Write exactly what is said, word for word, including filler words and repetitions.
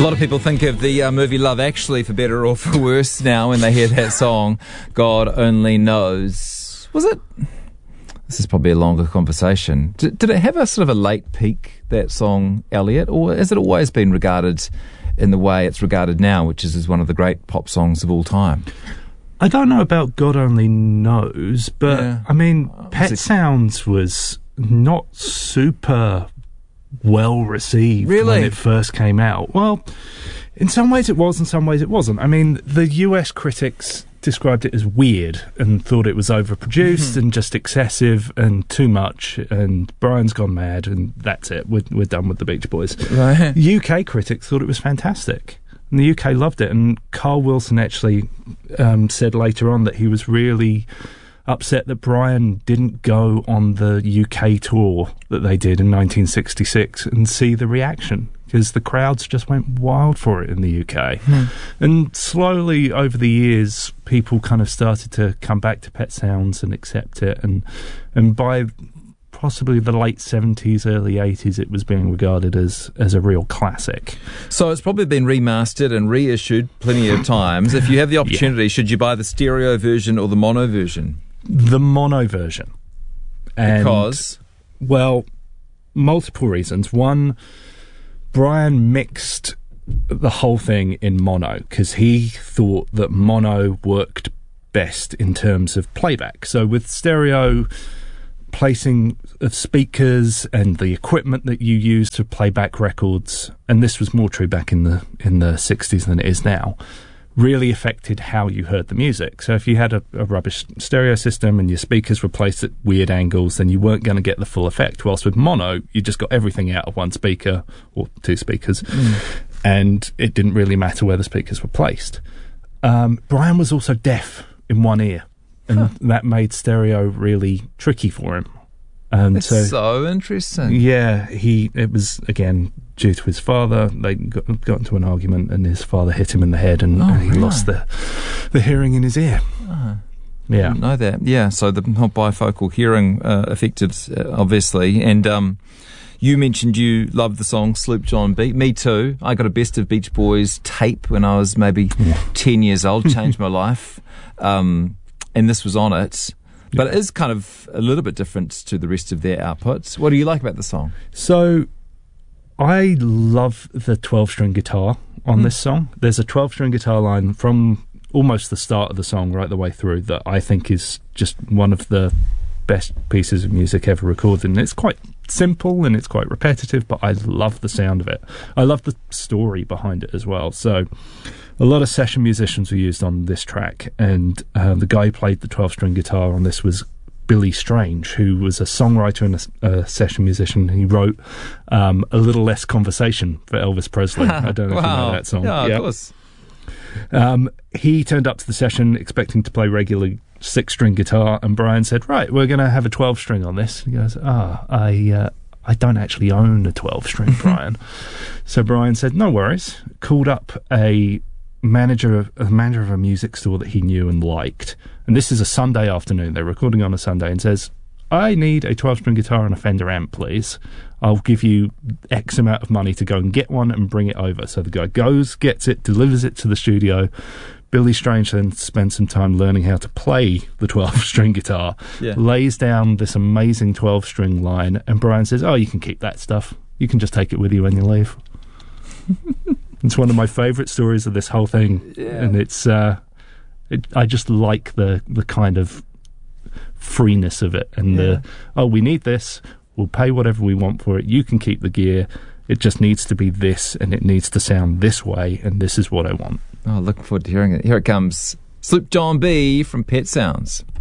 A lot of people think of the uh, movie Love Actually, for better or for worse, now when they hear that song, God Only Knows. Was it? This is probably a longer conversation. Did, did it have a sort of a late peak, that song, Elliot, or has it always been regarded in the way it's regarded now, which is as one of the great pop songs of all time? I don't know about God Only Knows, but, yeah. I mean, Pet Sounds was not super well received really? when it first came out. Well, in some ways it was, in some ways it wasn't. I mean, the U S critics described it as weird and thought it was overproduced mm-hmm. and just excessive and too much, and Brian's gone mad and that's it, we're, we're done with the Beach Boys. Right. U K critics thought it was fantastic, and the U K loved it, and Carl Wilson actually um, said later on that he was really upset that Brian didn't go on the U K tour that they did in nineteen sixty-six and see the reaction, because the crowds just went wild for it in the U K. Hmm. And slowly over the years, people kind of started to come back to Pet Sounds and accept it, and and by possibly the late seventies, early eighties, it was being regarded as, as a real classic. So it's probably been remastered and reissued plenty of times. If you have the opportunity, yeah. should you buy the stereo version or the mono version? The mono version. And, because? Well, multiple reasons. One, Brian mixed the whole thing in mono because he thought that mono worked best in terms of playback. So with stereo, placing of speakers and the equipment that you use to play back records, and this was more true back in the in the sixties than it is now, really affected how you heard the music. So if you had a, a rubbish stereo system and your speakers were placed at weird angles, then you weren't going to get the full effect. Whilst with mono, you just got everything out of one speaker or two speakers, mm. and it didn't really matter where the speakers were placed. Um, Brian was also deaf in one ear, and huh. that made stereo really tricky for him. And That's so, so interesting. Yeah, he it was, again, due to his father. They got, got into an argument and his father hit him in the head, and, oh, and he really? lost the the hearing in his ear. Oh, yeah. I didn't know that. Yeah, so the whole bifocal hearing uh, affected, uh, obviously. And um, you mentioned you loved the song Sloop John B. Me too. I got a Best of Beach Boys tape when I was maybe yeah. ten years old, changed my life. Um, and this was on it. But it is kind of a little bit different to the rest of their outputs. What do you like about the song? So, I love the twelve-string guitar on mm. this song. There's a twelve-string guitar line from almost the start of the song right the way through that I think is just one of the best pieces of music ever recorded. And it's quite simple and it's quite repetitive, but I love the sound of it. I love the story behind it as well. So a lot of session musicians were used on this track, and uh, the guy who played the twelve-string guitar on this was Billy Strange, who was a songwriter and a, a session musician. He wrote um, A Little Less Conversation for Elvis Presley. I don't know wow. if you know that song. Yeah, yeah. of course. Um, he turned up to the session expecting to play regular six-string guitar, and Brian said, right, we're going to have a twelve-string on this. He goes, ah, oh, I... Uh, I don't actually own a twelve-string, Brian. So Brian said, no worries. Called up a manager of a manager of a music store that he knew and liked. And this is a Sunday afternoon. They're recording on a Sunday, and says, I need a twelve-string guitar and a Fender amp, please. I'll give you X amount of money to go and get one and bring it over. So the guy goes, gets it, delivers it to the studio. Billy Strange then spends some time learning how to play the twelve-string guitar, yeah. lays down this amazing twelve-string line, and Brian says, oh, you can keep that stuff. You can just take it with you when you leave. It's one of my favourite stories of this whole thing, yeah. and it's uh, it, I just like the, the kind of freeness of it, and yeah. the, oh, we need this, we'll pay whatever we want for it, you can keep the gear, it just needs to be this, and it needs to sound this way, and this is what I want. Oh, looking forward to hearing it. Here it comes. Sloop John B from Pet Sounds.